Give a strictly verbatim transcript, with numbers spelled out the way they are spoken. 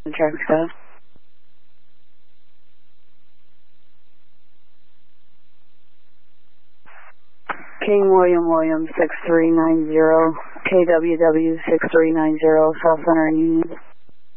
traffic status. King William William six three nine zero, K W W six three nine zero, South Center Union.